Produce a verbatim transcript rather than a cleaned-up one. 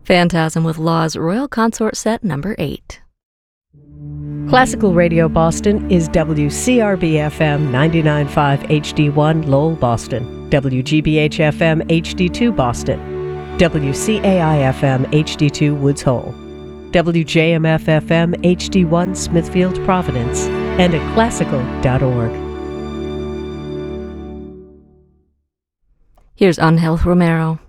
Phantasm with Law's Royal Consort Set number eight. Classical Radio Boston is W C R B F M ninety-nine point five H D one Lowell, Boston, W G B H F M H D two Boston, W C A I F M H D two Woods Hole, W J M F F M H D one Smithfield, Providence, and at classical dot org. Here's Angel Romero.